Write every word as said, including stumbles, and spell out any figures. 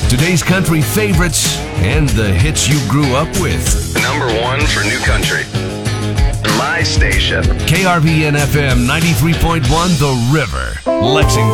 Today's country favorites and the hits you grew up with. Number one for new country. My station. K R V N F M ninety-three point one The River, Lexington.